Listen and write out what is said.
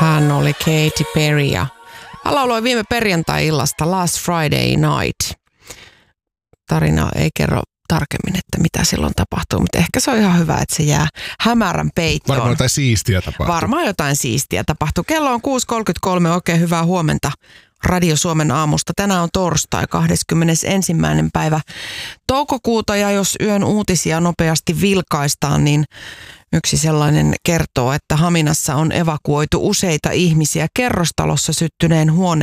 Hän oli Katy Perry ja hän lauloi viime perjantai-illasta Last Friday Night. Tarina ei kerro tarkemmin, että mitä silloin tapahtuu, mutta ehkä se on ihan hyvä, että se jää hämärän peittoon. Varmaan jotain siistiä tapahtuu. Varmaan jotain siistiä tapahtuu. Kello on 6.33, oikein hyvää huomenta Radio Suomen aamusta. Tänään on torstai, 21. päivä toukokuuta, ja jos yön uutisia nopeasti vilkaistaan, niin yksi sellainen kertoo, että Haminassa on evakuoitu useita ihmisiä kerrostalossa syttyneen huoneen